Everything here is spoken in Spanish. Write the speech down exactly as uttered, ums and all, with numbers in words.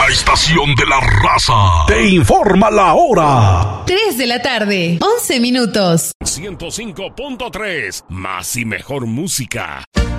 La estación de la raza te informa la hora. tres de la tarde, once minutos. ciento cinco punto tres, más y mejor música.